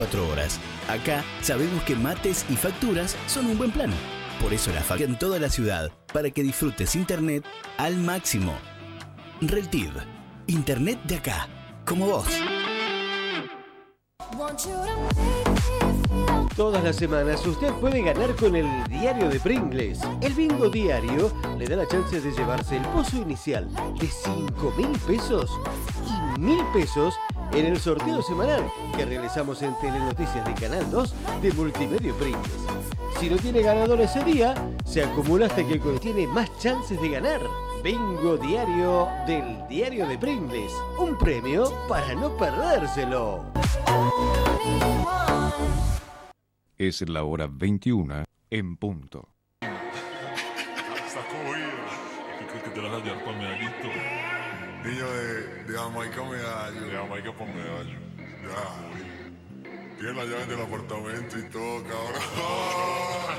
horas. Acá sabemos que mates y facturas son un buen plan. Por eso la faca en toda la ciudad, para que disfrutes internet al máximo. Reltiv, internet de acá, como vos. Todas las semanas usted puede ganar con el diario de Pringles. El bingo diario le da la chance de llevarse el pozo inicial de 5.000 pesos y 1.000 pesos en el sorteo semanal que realizamos en Telenoticias de Canal 2 de Multimedio Pringles. Si no tiene ganador ese día, se acumula hasta que tiene más chances de ganar. Bingo diario del diario de Pringles. Un premio para no perdérselo. Es la hora 21 en punto. Está cogido. ¿Tú crees que te vas a hallar para medallito? Niño de Jamaica Medallo. De Jamaica para medallo. Ya. Tiene la llave del apartamento y todo, cabrón.